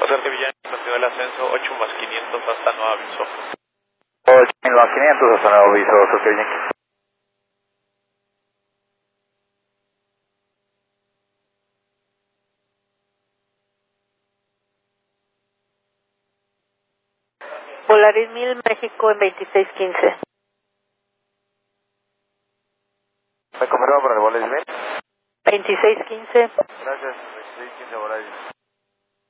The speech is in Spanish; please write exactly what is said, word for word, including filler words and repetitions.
Hotel Villani, continúa el ascenso ocho más quinientos hasta nuevo aviso. ocho más quinientos hasta nuevo aviso, Hotel Villani. Polaris mil, México en veintiséis quince. ¿Me confirma para el Polaris mil? veintiséis quince. Gracias, veintiséis quince Polaris.